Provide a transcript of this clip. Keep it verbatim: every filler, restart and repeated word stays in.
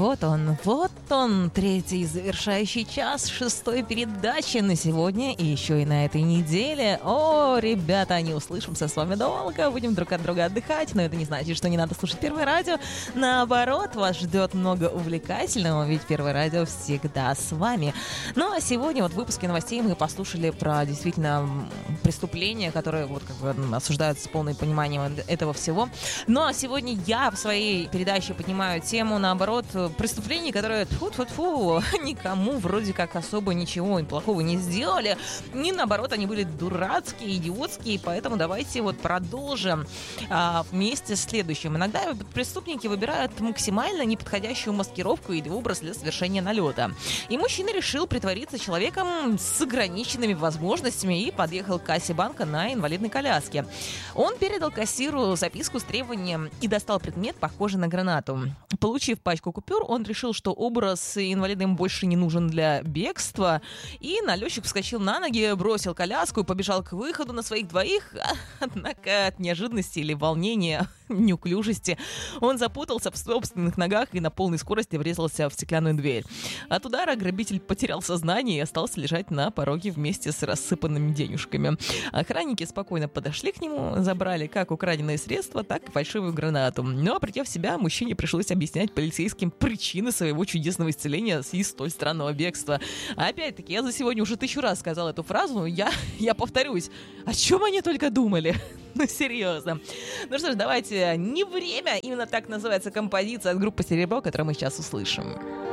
вот он, вот он, третий завершающий час шестой передачи на сегодня и еще и на этой неделе. О, ребята, не услышимся с вами долго, будем друг от друга отдыхать, но это не значит, что не надо слушать Первое радио. Наоборот, вас ждет много увлекательного, ведь Первое радио всегда с вами. Ну а сегодня вот в выпуске новостей мы послушали про действительно преступления, которые вот как бы осуждаются с полным пониманием этого всего. Ну а сегодня я в своей передаче поднимаю тему, наоборот, преступлений, которые тьфу-тьфу-тьфу, никому вроде как особо ничего плохого не сделали. Не наоборот, они были дурацкие, идиотские, поэтому давайте вот продолжим а, вместе с следующим. Иногда преступники выбирают максимально неподходящую маскировку или образ для совершения налета. И мужчина решил притвориться человеком с ограниченными возможностями и подъехал к кассе банка на инвалидной коляске. Он передал кассиру записку с требованием и достал предмет, похожий на гранату. Получив пачку купюр, он решил, что образ инвалида ему больше не нужен для бегства, и налетчик вскочил на ноги, бросил коляску и побежал к выходу на своих двоих. Однако от неожиданности или волнения, неуклюжести, он запутался в собственных ногах и на полной скорости врезался в стеклянную дверь. От удара грабитель потерял сознание и остался лежать на пороге вместе с рассыпанными денежками. Охранники спокойно подошли к нему, забрали как украденные средства, так и фальшивую гранату. Но, придя в себя, мужчине пришлось объяснять полицейским причины своего чудесного исцеления и столь странного бегства. А опять-таки, я за сегодня уже тысячу раз сказала эту фразу, но я, я повторюсь, о чем они только думали? Ну, серьезно. Ну что ж, давайте, не время, именно так называется композиция от группы «Серебро», которую мы сейчас услышим.